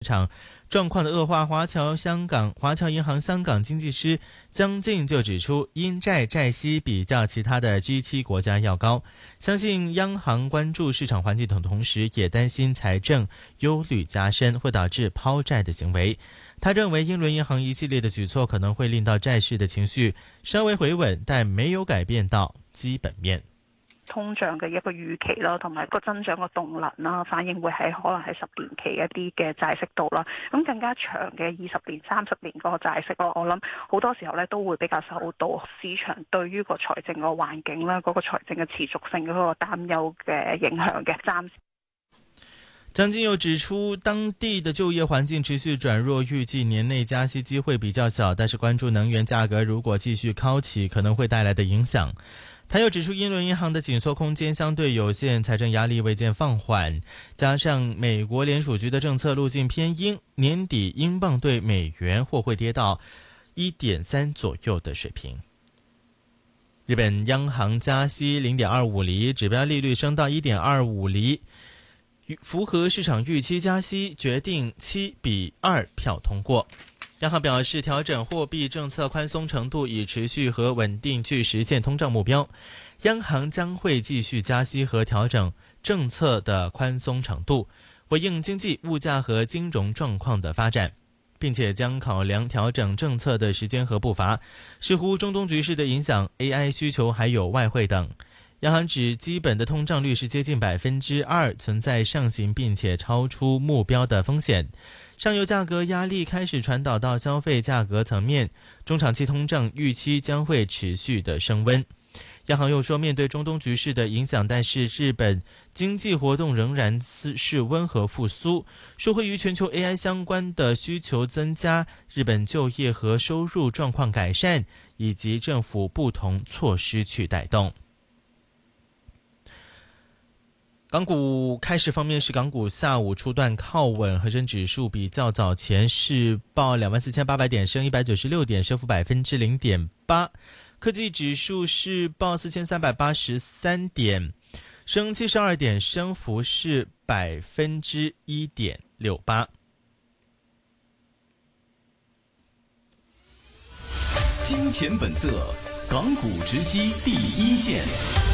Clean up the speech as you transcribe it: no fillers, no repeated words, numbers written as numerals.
场状况的恶化，华侨银行香港经济师江静就指出，因债息比较其他的 G7 国家要高，相信央行关注市场环境的同时，也担心财政忧虑加深会导致抛债的行为。他认为英伦银行一系列的举措可能会令到债市的情绪稍微回稳，但没有改变到基本面。 通脹嘅一個預期啦，同埋個增長嘅動能啦，反映會係可能係10年期一啲嘅債息度啦。咁更加長嘅20年、30年嗰個債息咯，我諗好多時候咧都會比較受到市場對於個財政個環境啦、嗰個財政嘅持續性嗰個擔憂嘅影響嘅。暫時江津又指出，當地的就業環境持續轉弱，預計年內加息機會比較小，但是關注能源價格如果繼續高企，可能會帶來的影響。他又指出，英倫銀行的緊縮空間相對有限，財政壓力未見放緩，加上美國聯儲局的政策路徑偏鷹，年底英鎊對美元或會跌到 1.3 左右的水平。日本央行加息 0.25 厘，指標利率升到 1.25 厘，符合市場預期加息，決定7-2票通過。央行表示，調整貨幣政策寬鬆程度以持續和穩定去實現通脹目標。央行將會繼續加息和調整政策的寬鬆程度，回應經濟、物價和金融狀況的發展，並且將考量調整政策的時間和步伐，視乎中東局勢的影響、AI 需求還有外匯等。央行指基本的通脹率是接近 2%， 存在上行並且超出目標的風險。上游價格壓力開始傳導到消費價格層面，中長期通脹預期將會持續的升溫。央行又說，面對中東局勢的影響，但是日本經濟活動仍然是溫和復甦，受惠於全球 AI 相關的需求增加，日本就業和收入狀況改善，以及政府不同措施去帶動。港股開市方面，是港股下午初段靠穩，恒生指數比較早前是報24,800點，升196點，升幅 0.8%。科技指數是報4,383點，升72點，升幅是 1.68%。 金錢本色，港股直擊第一線。